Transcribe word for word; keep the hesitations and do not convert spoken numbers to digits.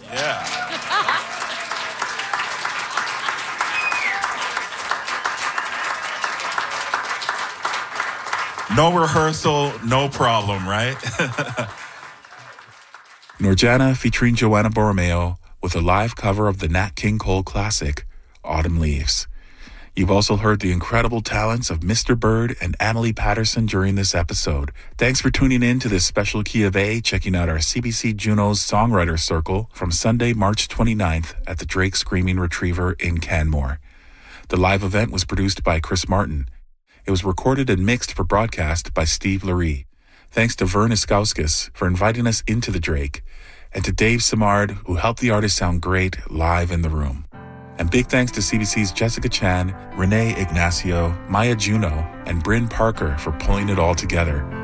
Yeah. No rehearsal, no problem, right? Norjana featuring Joanna Borromeo with a live cover of the Nat King Cole classic, Autumn Leaves. You've also heard the incredible talents of Mister Bird and Annalie Patterson during this episode. Thanks for tuning in to this special Key of A, checking out our C B C Junos Songwriter Circle from Sunday, March twenty-ninth at the Drake Screaming Retriever in Canmore. The live event was produced by Chris Martin. It was recorded and mixed for broadcast by Steve Lurie. Thanks to Vern Iskauskas for inviting us into the Drake, and to Dave Simard, who helped the artist sound great live in the room. And big thanks to C B C's Jessica Chan, Renee Ignacio, Maya Juno, and Bryn Parker for pulling it all together.